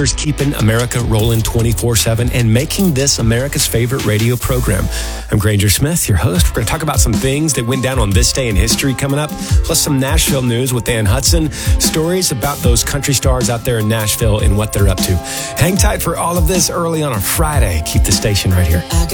anchors keeping America rolling 24/7 and making this America's favorite radio program. I'm Granger Smith, your host. We're going to talk about some things that went down on this day in history coming up, plus some Nashville news with Dan Hudson, stories about those country stars out there in Nashville and what they're up to. Hang tight for all of this early on a Friday. Keep the station right here.